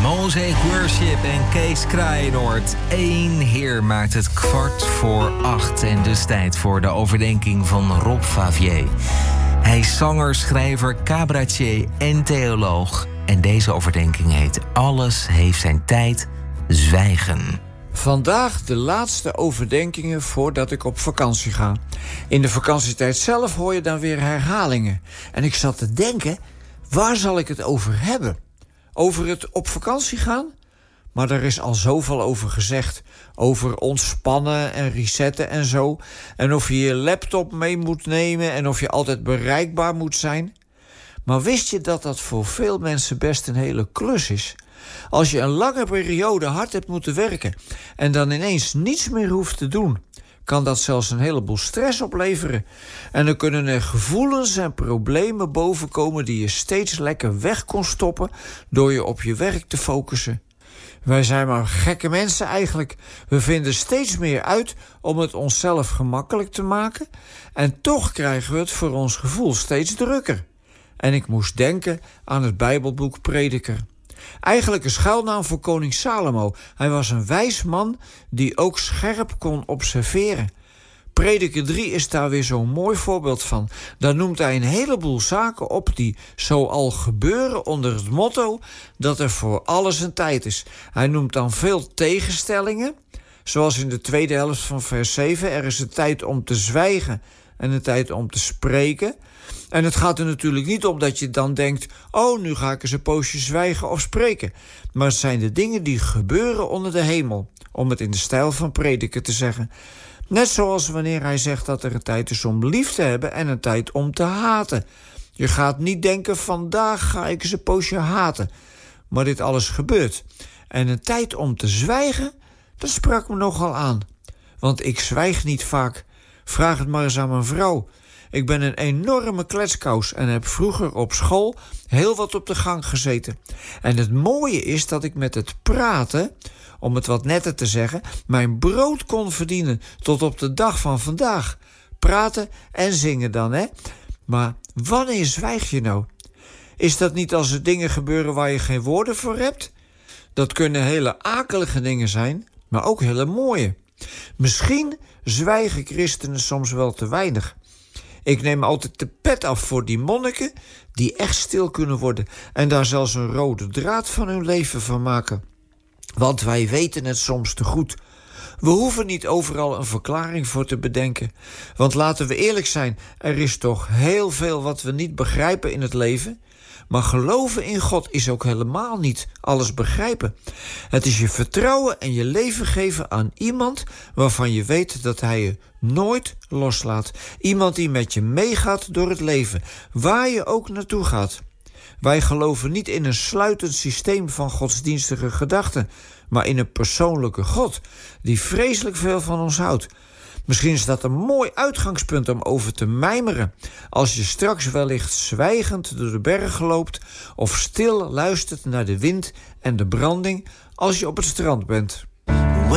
Mosaic Worship en Kees Kraaienoord. 1 Heer maakt het 7:15 en dus tijd voor de overdenking van Rob Favier. Hij is zanger, schrijver, cabaretier en theoloog. En deze overdenking heet Alles heeft zijn tijd, zwijgen. Vandaag de laatste overdenkingen voordat ik op vakantie ga. In de vakantietijd zelf hoor je dan weer herhalingen. En ik zat te denken, waar zal ik het over hebben? Over het op vakantie gaan? Maar daar is al zoveel over gezegd. Over ontspannen en resetten en zo. En of je je laptop mee moet nemen en of je altijd bereikbaar moet zijn. Maar wist je dat dat voor veel mensen best een hele klus is? Als je een lange periode hard hebt moeten werken en dan ineens niets meer hoeft te doen, kan dat zelfs een heleboel stress opleveren. En dan kunnen er gevoelens en problemen bovenkomen die je steeds lekker weg kon stoppen door je op je werk te focussen. Wij zijn maar gekke mensen eigenlijk. We vinden steeds meer uit om het onszelf gemakkelijk te maken en toch krijgen we het voor ons gevoel steeds drukker. En ik moest denken aan het Bijbelboek Prediker. Eigenlijk een schuilnaam voor koning Salomo. Hij was een wijs man die ook scherp kon observeren. Prediker 3 is daar weer zo'n mooi voorbeeld van. Daar noemt hij een heleboel zaken op die zo al gebeuren onder het motto dat er voor alles een tijd is. Hij noemt dan veel tegenstellingen, zoals in de tweede helft van vers 7. Er is een tijd om te zwijgen en een tijd om te spreken. En het gaat er natuurlijk niet om dat je dan denkt, oh, nu ga ik eens een poosje zwijgen of spreken. Maar het zijn de dingen die gebeuren onder de hemel, om het in de stijl van Prediker te zeggen. Net zoals wanneer hij zegt dat er een tijd is om lief te hebben en een tijd om te haten. Je gaat niet denken, vandaag ga ik eens een poosje haten. Maar dit alles gebeurt. En een tijd om te zwijgen, dat sprak me nogal aan. Want ik zwijg niet vaak. Vraag het maar eens aan mijn vrouw. Ik ben een enorme kletskous en heb vroeger op school heel wat op de gang gezeten. En het mooie is dat ik met het praten, om het wat netter te zeggen, mijn brood kon verdienen tot op de dag van vandaag. Praten en zingen dan, hè? Maar wanneer zwijg je nou? Is dat niet als er dingen gebeuren waar je geen woorden voor hebt? Dat kunnen hele akelige dingen zijn, maar ook hele mooie. Misschien zwijgen christenen soms wel te weinig. Ik neem altijd de pet af voor die monniken die echt stil kunnen worden en daar zelfs een rode draad van hun leven van maken. Want wij weten het soms te goed. We hoeven niet overal een verklaring voor te bedenken. Want laten we eerlijk zijn, er is toch heel veel wat we niet begrijpen in het leven. Maar geloven in God is ook helemaal niet alles begrijpen. Het is je vertrouwen en je leven geven aan iemand waarvan je weet dat hij je nooit loslaat. Iemand die met je meegaat door het leven, waar je ook naartoe gaat. Wij geloven niet in een sluitend systeem van godsdienstige gedachten, maar in een persoonlijke God die vreselijk veel van ons houdt. Misschien is dat een mooi uitgangspunt om over te mijmeren als je straks wellicht zwijgend door de bergen loopt of stil luistert naar de wind en de branding als je op het strand bent.